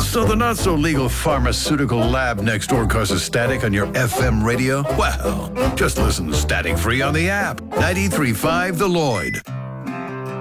So the not-so-legal pharmaceutical lab next door causes static on your FM radio? Well, just listen to Static Free on the app. 93.5 The Lloyd.